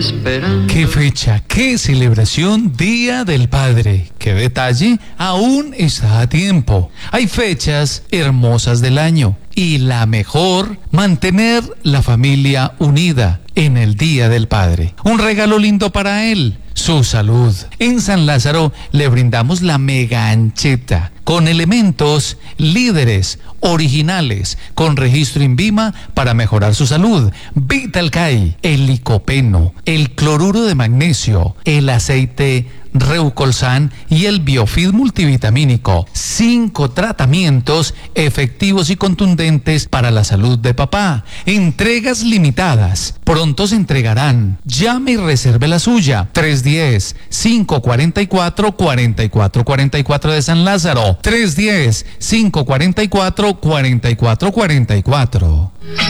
esperando. ¿Qué fecha? ¿Qué celebración? Día del Padre. ¿Qué detalle? Aún está a tiempo. Hay fechas hermosas del año y la mejor, mantener la familia unida en el Día del Padre. Un regalo lindo para él, su salud. En San Lázaro le brindamos la mega ancheta con elementos líderes, originales, con registro INVIMA para mejorar su salud. Vitalcay, el licopeno, el cloruro de magnesio, el aceite Reucolsan y el Biofid multivitamínico. 5 tratamientos efectivos y contundentes para la salud de papá. Entregas limitadas. Pronto se entregarán. Llame y reserve la suya. 310-544-4444 de San Lázaro. 310-544-4444.